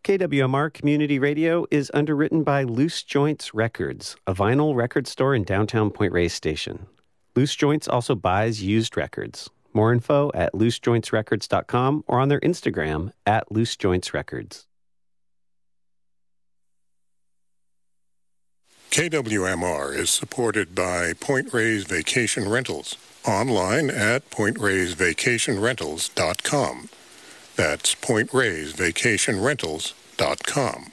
KWMR Community Radio is underwritten by Loose Joints Records, a vinyl record store in downtown Point Reyes Station. Loose Joints also buys used records. More info at loosejointsrecords.com or on their Instagram at loosejointsrecords. KWMR is supported by Point Reyes Vacation Rentals, online at pointreyesvacationrentals.com. That's pointreyesvacationrentals.com.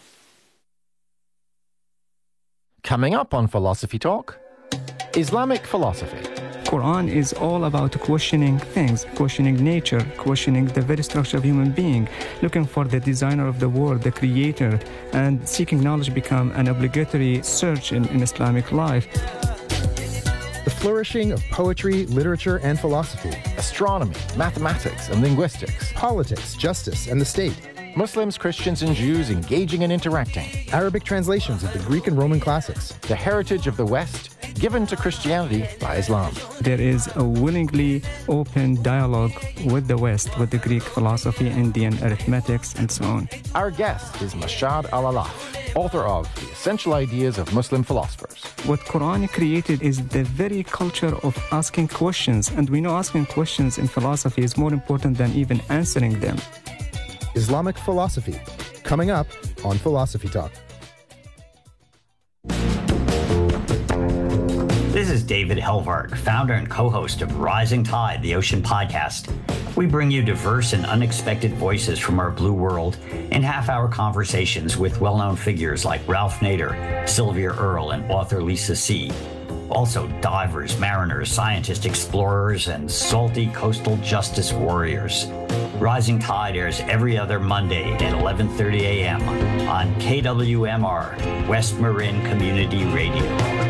Coming up on Philosophy Talk, Islamic philosophy. Quran is all about questioning things, questioning nature, questioning the very structure of human being, looking for the designer of the world, the creator, and seeking knowledge become an obligatory search in Islamic life. The flourishing of poetry, literature, and philosophy. Astronomy, mathematics, and linguistics. Politics, justice, and the state. Muslims, Christians, and Jews engaging and interacting. Arabic translations of the Greek and Roman classics. The heritage of the West given to Christianity by Islam. There is a willingly open dialogue with the West, with the Greek philosophy, Indian arithmetics, and so on. Our guest is Mashhad Al-Alaf, author of The Essential Ideas of Muslim Philosophers. What Quran created is the very culture of asking questions, and we know asking questions in philosophy is more important than even answering them. Islamic philosophy, coming up on Philosophy Talk. This is David Helvarg, founder and co-host of Rising Tide, the Ocean Podcast. We bring you diverse and unexpected voices from our blue world in half-hour conversations with well-known figures like Ralph Nader, Sylvia Earle, and author Lisa See. Also divers, mariners, scientists, explorers, and salty coastal justice warriors. Rising Tide airs every other Monday at 11:30 a.m. on KWMR, West Marin Community Radio.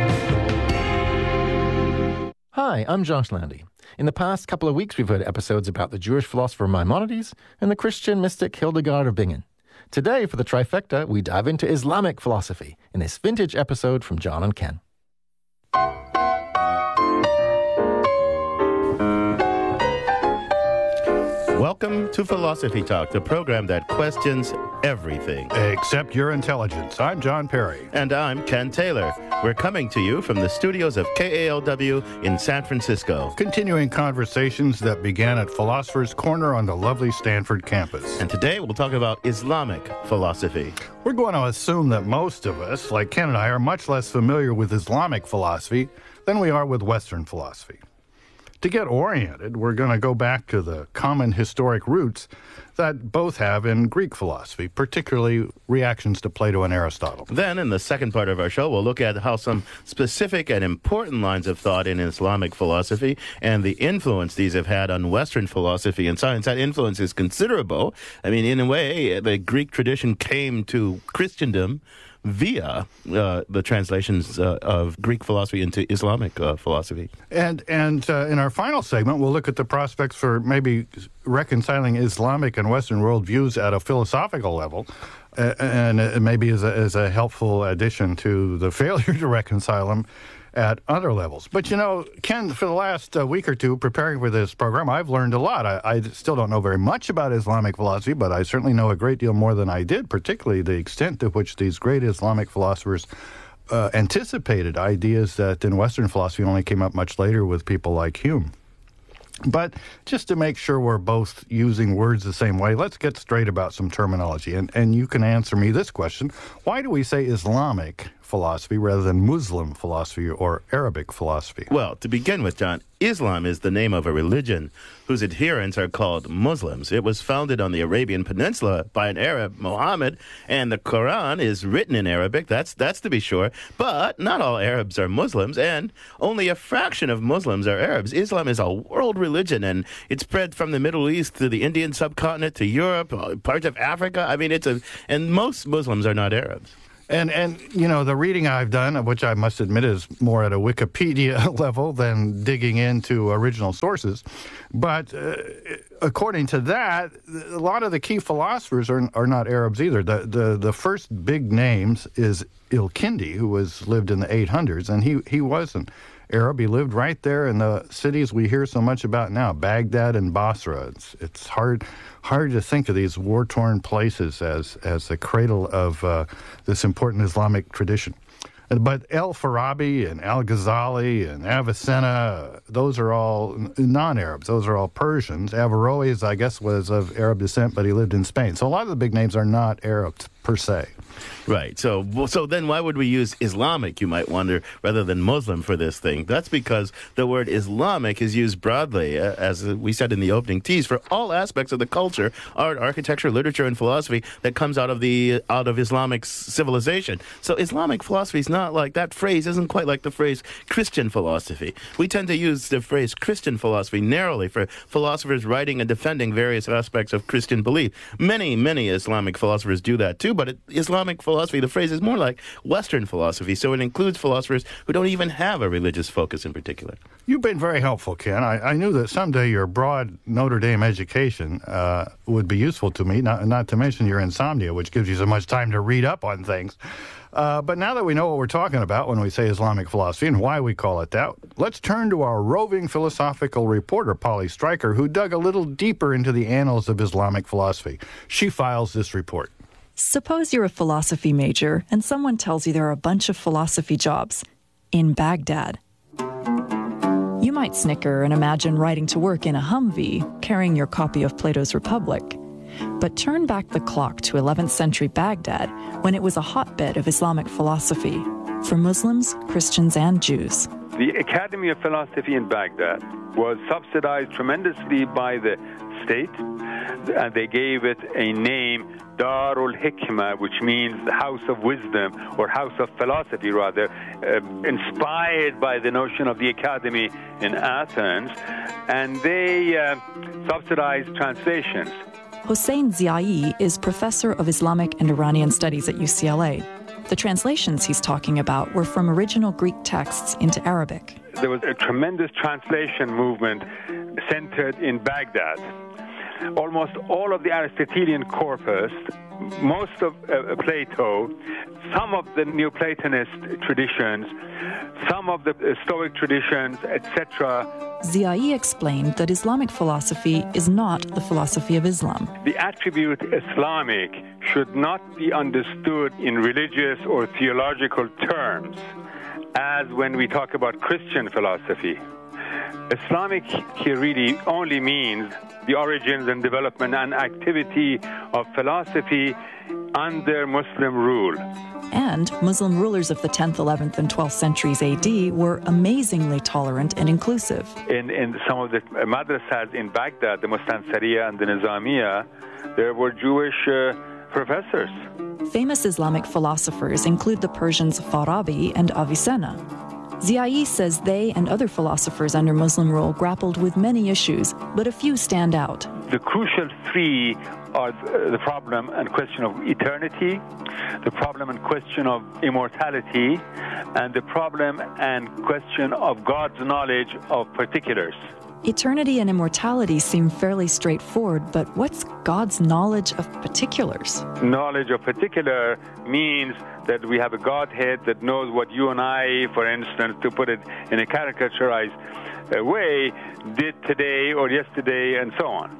Hi, I'm Josh Landy. In the past couple of weeks, we've heard episodes about the Jewish philosopher Maimonides and the Christian mystic Hildegard of Bingen. Today, for the trifecta, we dive into Islamic philosophy in this vintage episode from John and Ken. Welcome to Philosophy Talk, the program that questions everything. Except your intelligence. I'm John Perry. And I'm Ken Taylor. We're coming to you from the studios of KALW in San Francisco. Continuing conversations that began at Philosopher's Corner on the lovely Stanford campus. And today we'll talk about Islamic philosophy. We're going to assume that most of us, like Ken and I, are much less familiar with Islamic philosophy than we are with Western philosophy. To get oriented, we're going to go back to the common historic roots that both have in Greek philosophy, particularly reactions to Plato and Aristotle. Then, in the second part of our show, we'll look at how some specific and important lines of thought in Islamic philosophy and the influence these have had on Western philosophy and science. That influence is considerable. I mean, in a way, the Greek tradition came to Christendom via the translations of Greek philosophy into Islamic philosophy. And in our final segment, we'll look at the prospects for maybe reconciling Islamic and Western worldviews at a philosophical level, and maybe as a helpful addition to the failure to reconcile them at other levels. But, you know, Ken, for the last week or two preparing for this program, I've learned a lot. I still don't know very much about Islamic philosophy, but I certainly know a great deal more than I did, particularly the extent to which these great Islamic philosophers anticipated ideas that in Western philosophy only came up much later with people like Hume. But just to make sure we're both using words the same way, let's get straight about some terminology. And you can answer me this question. Why do we say Islamic philosophy rather than Muslim philosophy or Arabic philosophy? Well, to begin with, John, Islam is the name of a religion whose adherents are called Muslims. It was founded on the Arabian Peninsula by an Arab, Muhammad, and the Quran is written in Arabic, that's to be sure. But not all Arabs are Muslims, and only a fraction of Muslims are Arabs. Islam is a world religion, and it's spread from the Middle East to the Indian subcontinent to Europe, parts of Africa. I mean, and most Muslims are not Arabs. And you know, the reading I've done, which I must admit is more at a Wikipedia level than digging into original sources, but according to that, a lot of the key philosophers are not Arabs either. The first big names is Al-Kindi, who lived in the 800s, and he was an Arab. He lived right there in the cities we hear so much about now, Baghdad and Basra. It's hard to think of these war-torn places as the cradle of this important Islamic tradition. But El-Farabi and Al-Ghazali and Avicenna, those are all non-Arabs. Those are all Persians. Averroes, I guess, was of Arab descent, but he lived in Spain. So a lot of the big names are not Arabs per se. Right. So then why would we use Islamic, you might wonder, rather than Muslim for this thing? That's because the word Islamic is used broadly, as we said in the opening tease, for all aspects of the culture, art, architecture, literature, and philosophy that comes out of Islamic civilization. So Islamic philosophy is not like, that phrase isn't quite like the phrase Christian philosophy. We tend to use the phrase Christian philosophy narrowly for philosophers writing and defending various aspects of Christian belief. Many Islamic philosophers do that too, but Islamic philosophy, the phrase is more like Western philosophy, so it includes philosophers who don't even have a religious focus in particular. You've been very helpful, Ken. I knew that someday your broad Notre Dame education would be useful to me, not to mention your insomnia, which gives you so much time to read up on things. But now that we know what we're talking about when we say Islamic philosophy and why we call it that, let's turn to our roving philosophical reporter, Polly Stryker, who dug a little deeper into the annals of Islamic philosophy. She files this report. Suppose you're a philosophy major and someone tells you there are a bunch of philosophy jobs in Baghdad. You might snicker and imagine riding to work in a Humvee, carrying your copy of Plato's Republic. But turn back the clock to 11th century Baghdad, when it was a hotbed of Islamic philosophy for Muslims, Christians, and Jews. The Academy of Philosophy in Baghdad was subsidized tremendously by the state, and they gave it a name, Darul Hikmah, which means the House of Wisdom, or House of Philosophy, rather, inspired by the notion of the Academy in Athens, and they subsidized translations. Hossein Ziai is professor of Islamic and Iranian studies at UCLA. The translations he's talking about were from original Greek texts into Arabic. There was a tremendous translation movement centered in Baghdad. Almost all of the Aristotelian corpus, most of Plato, some of the Neoplatonist traditions, some of the Stoic traditions, etc. Ziai explained that Islamic philosophy is not the philosophy of Islam. The attribute Islamic should not be understood in religious or theological terms, as when we talk about Christian philosophy. Islamic here really only means the origins and development and activity of philosophy under Muslim rule. And Muslim rulers of the 10th, 11th, and 12th centuries AD were amazingly tolerant and inclusive. In some of the madrasas in Baghdad, the Mustansariya and the Nizamiya, there were Jewish professors. Famous Islamic philosophers include the Persians Farabi and Avicenna. Ziai says they and other philosophers under Muslim rule grappled with many issues, but a few stand out. The crucial three are the problem and question of eternity, the problem and question of immortality, and the problem and question of God's knowledge of particulars. Eternity and immortality seem fairly straightforward, but what's God's knowledge of particulars? Knowledge of particular means that we have a Godhead that knows what you and I, for instance, to put it in a caricaturized way, did today or yesterday and so on.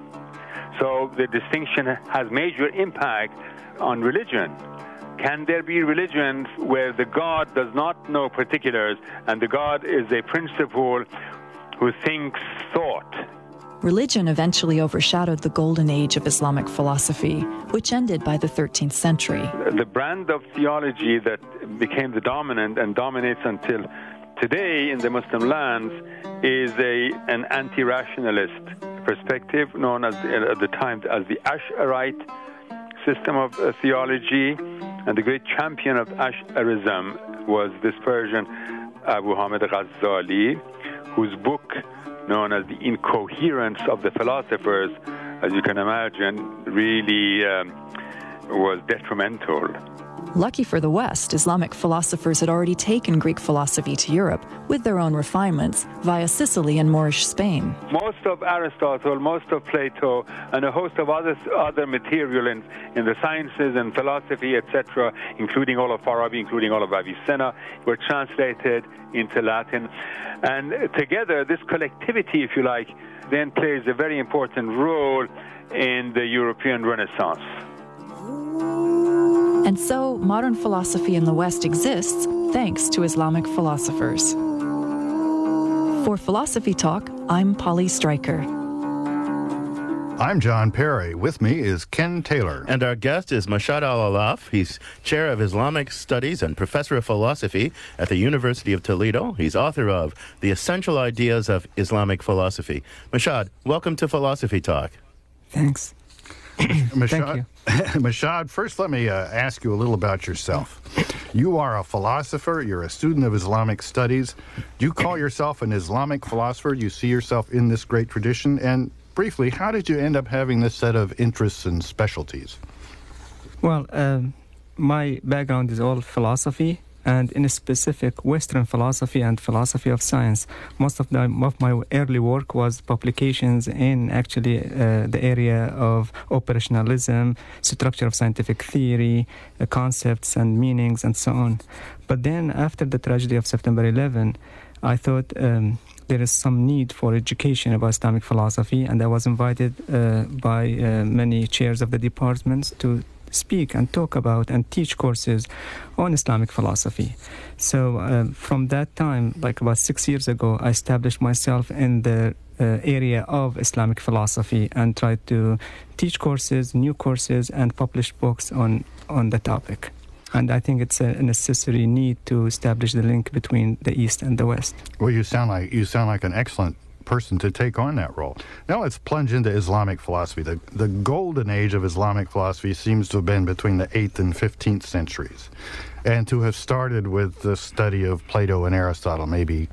So the distinction has major impact on religion. Can there be religions where the God does not know particulars and the God is a principle who thinks thought? Religion eventually overshadowed the golden age of Islamic philosophy, which ended by the 13th century. The brand of theology that became the dominant and dominates until today in the Muslim lands is an anti-rationalist perspective known as, at the time, as the Ash'arite system of theology. And the great champion of Ash'arism was this Persian Abu Hamid Ghazali, whose book, known as The Incoherence of the Philosophers, as you can imagine, really was detrimental. Lucky for the West, Islamic philosophers had already taken Greek philosophy to Europe with their own refinements via Sicily and Moorish Spain. Most of Aristotle, most of Plato, and a host of other material in the sciences and philosophy, etc., including all of Farabi, including all of Avicenna, were translated into Latin. And together, this collectivity, if you like, then plays a very important role in the European Renaissance. And so, modern philosophy in the West exists thanks to Islamic philosophers. For Philosophy Talk, I'm Polly Stryker. I'm John Perry. With me is Ken Taylor. And our guest is Mashhad Al-Alaf. He's chair of Islamic Studies and professor of philosophy at the University of Toledo. He's author of The Essential Ideas of Islamic Philosophy. Mashhad, welcome to Philosophy Talk. Thanks. Thank you. Mashhad, first let me ask you a little about yourself. You are a philosopher. You're a student of Islamic studies. Do you call yourself an Islamic philosopher? Do you see yourself in this great tradition? And briefly, how did you end up having this set of interests and specialties? Well, my background is all philosophy, and in a specific Western philosophy and philosophy of science. Most of my early work was publications in actually the area of operationalism, structure of scientific theory, concepts and meanings, and so on. But then after the tragedy of September 11, I thought there is some need for education about Islamic philosophy, and I was invited by many chairs of the departments to speak and talk about and teach courses on Islamic philosophy. So from that time, like about 6 years ago, I established myself in the area of Islamic philosophy and tried to teach courses, new courses, and publish books on the topic. And I think it's a necessary need to establish the link between the East and the West. Well, you sound like an excellent person to take on that role. Now let's plunge into Islamic philosophy. The golden age of Islamic philosophy seems to have been between the 8th and 15th centuries, and to have started with the study of Plato and Aristotle, maybe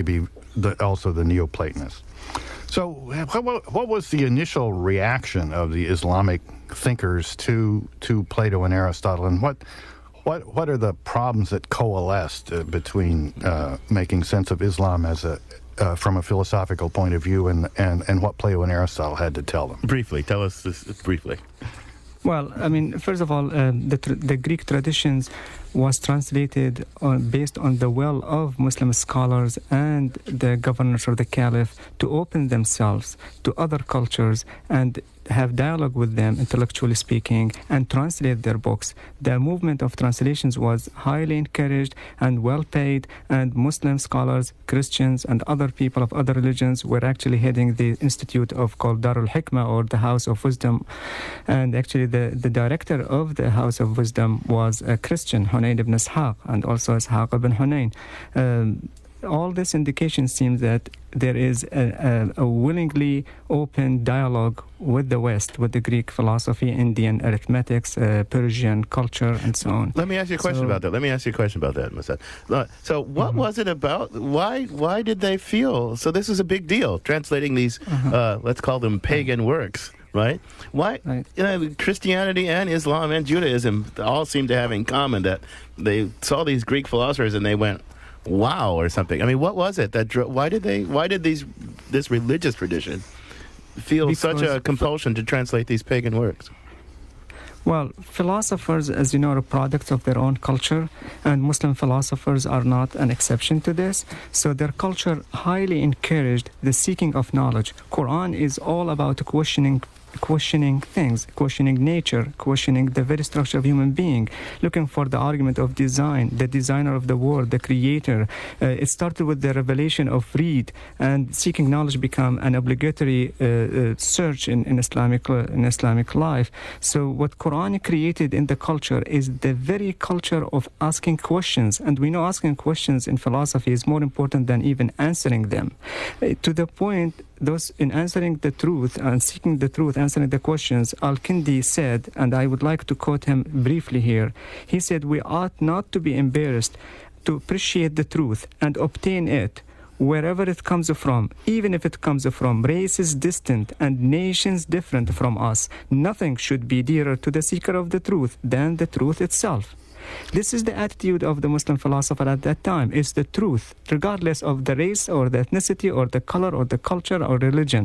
also the Neoplatonists. So what was the initial reaction of the Islamic thinkers to Plato and Aristotle, and what are the problems that coalesced between making sense of Islam as from a philosophical point of view and what Plato and Aristotle had to tell them? Briefly, tell us this briefly. Well, I mean, first of all, the Greek traditions was translated based on the will of Muslim scholars and the governors or the caliph to open themselves to other cultures and have dialogue with them, intellectually speaking, and translate their books. The movement of translations was highly encouraged and well paid, and Muslim scholars, Christians, and other people of other religions were actually heading the institute called Darul Hikmah, or the House of Wisdom. And actually the director of the House of Wisdom was a Christian, Hunayn ibn Ishaq, and also Ishaq ibn Hunayn. All this indication seems that there is a willingly open dialogue with the West, with the Greek philosophy, Indian arithmetics, Persian culture, and so on. Let me ask you a question about that. Mashhad. So what was it about? Why did they feel? So this is a big deal, translating these, let's call them pagan works. Right? Why? Right. Christianity and Islam and Judaism all seem to have in common that they saw these Greek philosophers and they went, wow, or something. I mean, what was it that why did this religious tradition feel such a compulsion to translate these pagan works? Well, philosophers, as you know, are products of their own culture, and Muslim philosophers are not an exception to this. So their culture highly encouraged the seeking of knowledge. Quran is all about questioning things, questioning nature, questioning the very structure of human being, looking for the argument of design, the designer of the world, the creator. It started with the revelation of read, and seeking knowledge become an obligatory search in Islamic life. So what Quran created in the culture is the very culture of asking questions, and we know asking questions in philosophy is more important than even answering them. To the point, those in answering the truth and seeking the truth, answering the questions, Al-Kindi said, and I would like to quote him briefly here, he said, "We ought not to be embarrassed to appreciate the truth and obtain it wherever it comes from, even if it comes from races distant and nations different from us, nothing should be dearer to the seeker of the truth than the truth itself. This is the attitude of the Muslim philosopher at that time, is the truth, regardless of the race or the ethnicity or the color or the culture or religion.